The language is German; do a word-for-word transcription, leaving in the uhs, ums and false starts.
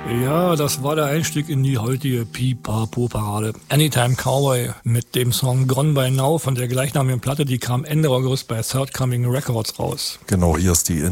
Ja, das war der Einstieg in die heutige Pipapo-Parade. Anytime Cowboy mit dem Song Gone by Now von der gleichnamigen Platte, die kam Ende August bei Third Coming Records raus. Genau, hier ist die